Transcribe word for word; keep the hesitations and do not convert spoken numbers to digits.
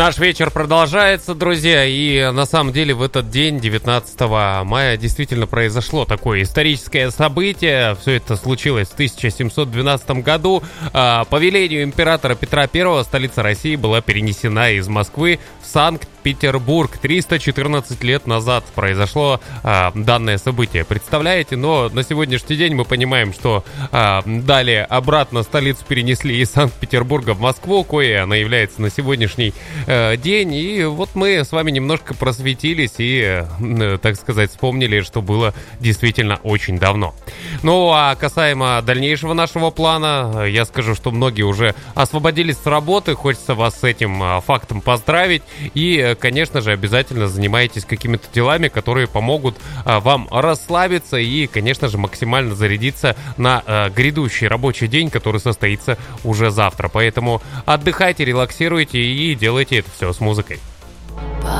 Наш вечер продолжается, друзья, и на самом деле в этот день, девятнадцатого мая, действительно произошло такое историческое событие. Все это случилось в тысяча семьсот двенадцатом году. По велению императора Петра Первого столица России была перенесена из Москвы в Санкт-Петербург. триста четырнадцать лет назад произошло а, данное событие. Представляете? Но на сегодняшний день мы понимаем, что а, далее обратно столицу перенесли из Санкт-Петербурга в Москву, кое она является на сегодняшний э, день. И вот мы с вами немножко просветились и, э, так сказать, вспомнили, что было действительно очень давно. Ну а касаемо дальнейшего нашего плана, я скажу, что многие уже освободились с работы. Хочется вас с этим э, фактом поздравить. И, конечно же, обязательно занимайтесь какими-то делами, которые помогут а, вам расслабиться и, конечно же, максимально зарядиться на а, грядущий рабочий день, который состоится уже завтра. Поэтому отдыхайте, релаксируйте и делайте это все с музыкой.